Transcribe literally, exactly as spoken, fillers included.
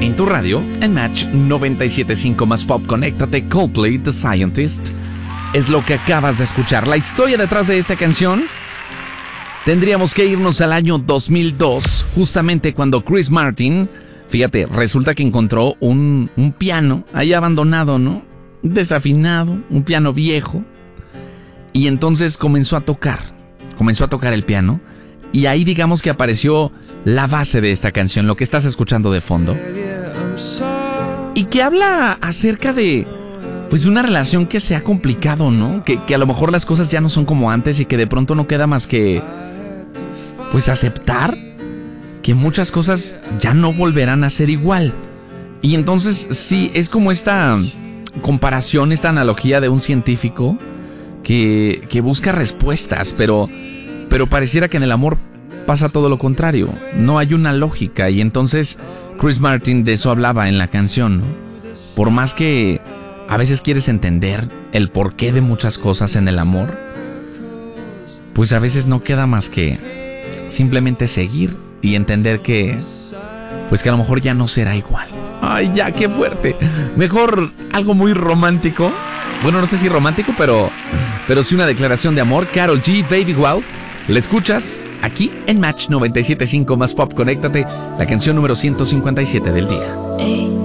En tu radio, en Match noventa y siete punto cinco más Pop, conéctate. Coldplay, The Scientist, es lo que acabas de escuchar. La historia detrás de esta canción, tendríamos que irnos al año dos mil dos, justamente cuando Chris Martin, fíjate, resulta que encontró un, un piano ahí abandonado, ¿no? Desafinado, un piano viejo. Y entonces comenzó a tocar, comenzó a tocar el piano. Y ahí digamos que apareció la base de esta canción, lo que estás escuchando de fondo. Y que habla acerca de, pues, de una relación que se ha complicado, ¿no? Que, que a lo mejor las cosas ya no son como antes y que de pronto no queda más que, pues, aceptar que muchas cosas ya no volverán a ser igual. Y entonces, sí, es como esta comparación, esta analogía de un científico que, que busca respuestas, pero... Pero pareciera que en el amor pasa todo lo contrario. No hay una lógica. Y entonces Chris Martin de eso hablaba en la canción, ¿no? Por más que a veces quieres entender el porqué de muchas cosas en el amor, pues a veces no queda más que simplemente seguir y entender que, pues que a lo mejor ya no será igual. Ay, ya, qué fuerte. Mejor algo muy romántico. Bueno, no sé si romántico, pero, pero sí una declaración de amor. Karol G, Baby Wow. La escuchas aquí en Match noventa y siete punto cinco más Pop, conéctate, la canción número ciento cincuenta y siete del día. Hey.